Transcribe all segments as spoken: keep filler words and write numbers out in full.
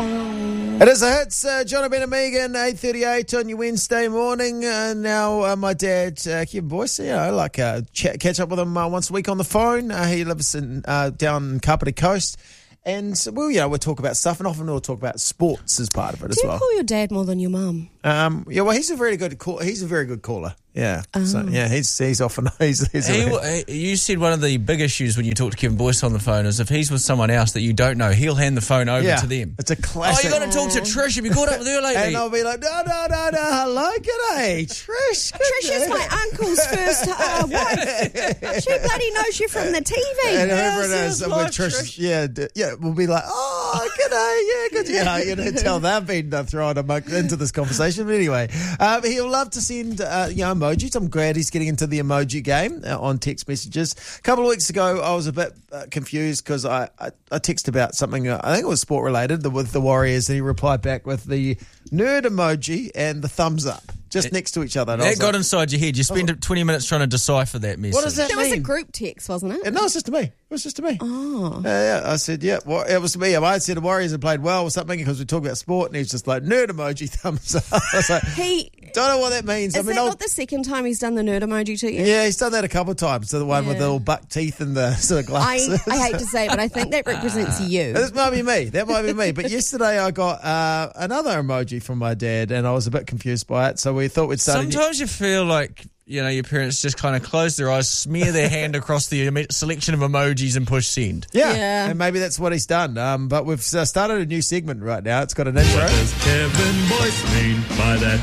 It is a hits. Uh, John Ben and Megan, eight thirty-eight on your Wednesday morning. Uh, now, uh, my dad, uh, Kevin Boyce, you know, like uh, ch- catch up with him uh, once a week on the phone. Uh, he lives in uh, down Kapiti Coast. And, well, you know, we'll talk about stuff, and often we'll talk about sports as part of it as Do you well. call your dad more than your mum? Um, yeah, well, he's a very good call. He's a very good caller. Yeah, Oh. so yeah, he's he's often he's. he's a He, very- you said one of the big issues when you talk to Kevin Boyce on the phone is if he's with someone else that you don't know, he'll hand the phone over yeah, to them. it's a Oh, classic. you got to talk to Trish. Have you caught up with her lately? And I'll be like, no, no, no, no, hello, g'day, Trish. Good Trish is day." my uncle's first uh, wife. She bloody knows you from the T V. And whoever it Yes, is, yes, with live, Trish, Trish. yeah, d- yeah, we'll be like, oh, g'day, yeah, good, you know, you know, tell they've been uh, thrown among, into this conversation. But anyway, um, he'll love to send, uh, you know, emojis. I'm glad he's getting into the emoji game uh, on text messages. A couple of weeks ago, I was a bit uh, confused because I, I, I texted about something, uh, I think it was sport related, the, with the Warriors, and he replied back with the nerd emoji and the thumbs up, just It- next to each other. And I That was got like, inside your head. You spent twenty minutes trying to decipher that message. what does that That mean? was a group text, wasn't it? Uh, No, it's just to me. It was just to me. Oh. Yeah, yeah. I said, yeah, well, it was to me. I said the Warriors had played well or something because we talked about sport, and he's just like, nerd emoji, thumbs up. I was like, He don't know what that means. is I mean, that I'll- not the second time he's done the nerd emoji to you? yeah, he's done that a couple of times. So the one with the Yeah. little buck teeth and the sort of I, glasses. I hate to say it, but I think that represents you. This might be me. That might be me. But yesterday I got uh, another emoji from my dad, and I was a bit confused by it. So we thought we'd start. a new- Sometimes you feel like, you know, your parents just kind of close their eyes, smear their hand across the emo- selection of emojis and push send. Yeah, Yeah. and maybe that's what he's done. Um, but we've uh, started a new segment right now. It's got an intro. What does Kevin Boyce mean by that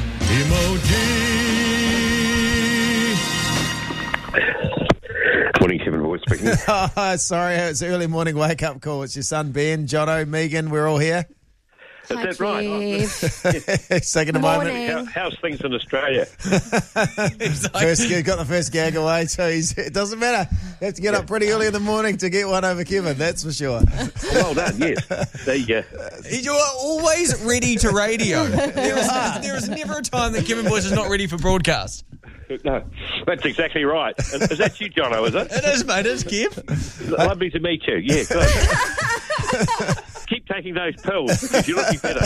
emoji? Morning, Kevin Boyce speaking. Oh, sorry, it's an early morning wake up call. It's your son Ben, Jono, Megan. We're all here. Is Hi, that right? Kev. It's taking a Morning. moment. How, how's things in Australia? First, you got the first gag away, so he's, it doesn't matter. You have to get up pretty early in the morning to get one over Kevin, that's for sure. Well done, yes. The, uh, You are always ready to radio. There is, there is never a time that Kevin Boyce is not ready for broadcast. no, that's exactly right. Is that you, Jono, is it? It is, mate. It is, Kev. Lovely to meet you. Yeah, good. Keep taking those pills because you're looking better.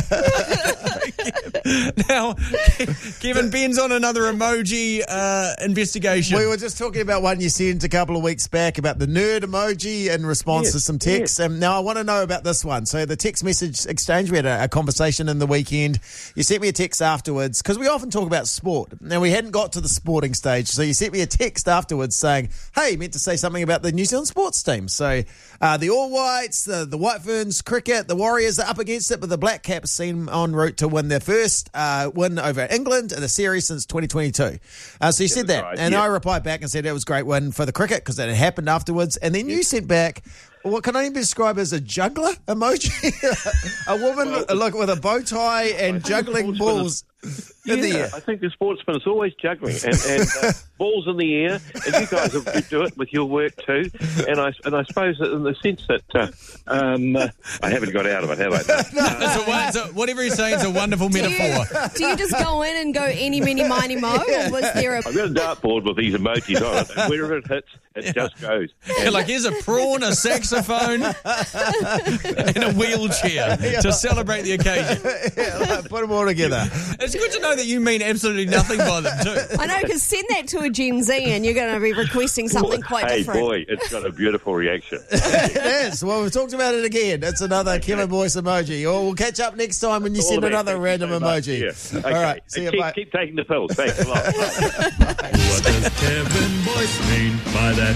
Now, Kevin, Ben's on another emoji uh, investigation. We were just talking about one you sent a couple of weeks back about the nerd emoji in response Yes, to some texts. And now I want to know about this one. So the text message exchange, we had a, a conversation in the weekend. You sent me a text afterwards because we often talk about sport. Now we hadn't got to the sporting stage. So you sent me a text afterwards saying, hey, you meant to say something about the New Zealand sports team. So uh, the All Whites, the, the White Ferns cricket, the Warriors are up against it, but the Black Caps seem en route to win their first uh, win over England in a series since twenty twenty-two. Uh, so you said that. right, And yeah. I replied back and said it was a great win for the cricket because it had happened afterwards. And then you sent back what can only be described as a juggler emoji. A woman Well, look with a bow tie and juggling sportsman balls in the Yeah, air. I think the sportsman is always juggling and, and uh, balls in the air, and you guys will do it with your work too. And I and I suppose that in the sense that uh, um, uh, I haven't got out of it, have I? No. It's a one- it's a- whatever he's saying is a wonderful Do you, metaphor. do you just go in and go any, mini, miny, mo? Or was there a... I've got a dartboard with these emojis on it, and wherever it hits, it just goes. Yeah, like here's a prawn, a saxophone, and a wheelchair to celebrate the occasion. Yeah, like, put them all together. It's good to know that you mean absolutely nothing by them too. I know, because send that to a Gen Z and you're going to be requesting something quite hey, different. boy, it's got a beautiful reaction. It is. Well, we've talked about it again. It's another Kevin Boyce emoji. Or we'll catch up next time when you All send the best. another Thank you random so much. emoji. Yeah. Okay. All right. See And you, keep, mate. keep taking the pills. Thanks a lot. What does Kevin Boyce mean by that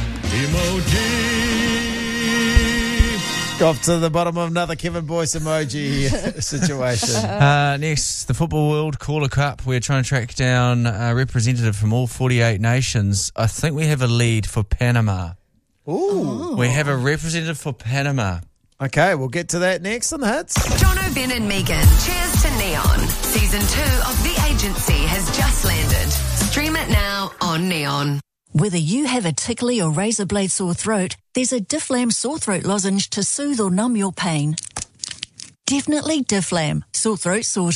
emoji? Off to the bottom of another Kevin Boyce emoji situation. Uh, next, the Football World Caller Cup. We're trying to track down a representative from all forty-eight nations. I think we have a lead for Panama. Ooh. We have a representative for Panama. Okay, we'll get to that next on the hits. Jono, Ben and Megan. Cheers to Neon. Season two of The Agency has just landed. Stream it now on Neon. Whether you have a tickly or razor blade sore throat, there's a Difflam sore throat lozenge to soothe or numb your pain. Definitely Difflam. Sore throat sorted.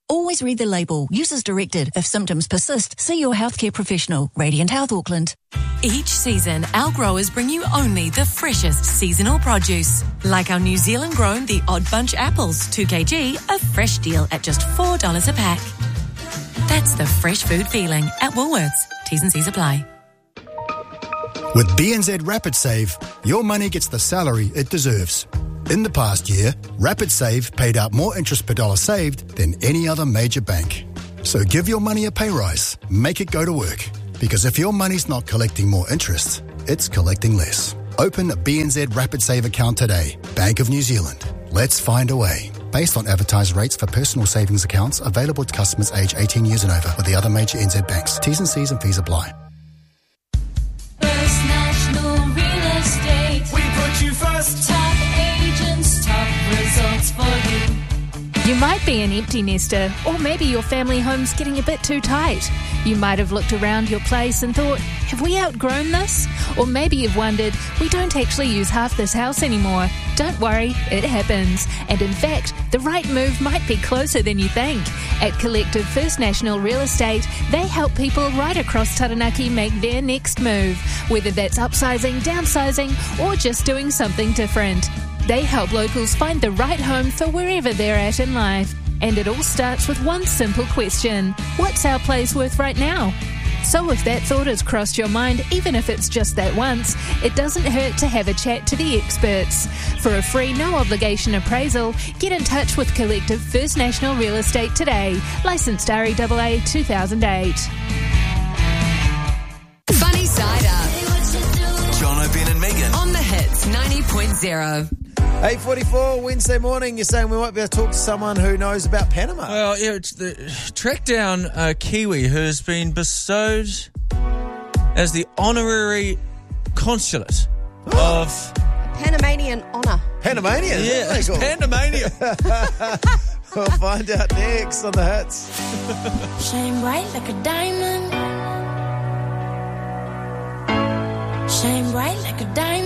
Always read the label. Use as directed. If symptoms persist, see your healthcare professional. Radiant Health Auckland. Each season, our growers bring you only the freshest seasonal produce. Like our New Zealand grown The Odd Bunch apples, two kilograms, a fresh deal at just four dollars a pack. That's the fresh food feeling at Woolworths. T's and C's apply. With B N Z Rapid Save, your money gets the salary it deserves. In the past year, Rapid Save paid out more interest per dollar saved than any other major bank. So give your money a pay rise. Make it go to work. Because if your money's not collecting more interest, it's collecting less. Open a B N Z Rapid Save account today. Bank of New Zealand. Let's find a way. Based on advertised rates for personal savings accounts available to customers aged eighteen years and over with the other major N Z banks. T's and C's and fees apply. First National Real Estate. We put you first. Top agents, top results for you. You might be an empty nester, or maybe your family home's getting a bit too tight. You might have looked around your place and thought, have we outgrown this? Or maybe you've wondered, we don't actually use half this house anymore. Don't worry, it happens. And in fact, the right move might be closer than you think. At Collective First National Real Estate, they help people right across Taranaki make their next move, whether that's upsizing, downsizing, or just doing something different. They help locals find the right home for wherever they're at in life. And it all starts with one simple question. What's our place worth right now? So if that thought has crossed your mind, even if it's just that once, it doesn't hurt to have a chat to the experts. For a free, no-obligation appraisal, get in touch with Collective First National Real Estate today. Licensed R E A A two thousand eight. Funny Side Up. John O'Ben and Megan. On the Hits ninety point zero. eight forty-four Wednesday morning, you're saying we might be able to talk to someone who knows about Panama. Well, yeah, it's the, track down a Kiwi who has been bestowed as the honorary consulate of... Panamanian honour. Panamanian? Yeah, it's cool. Panamania. We'll find out next on the Hits. Shine bright like a diamond. Shine bright like a diamond.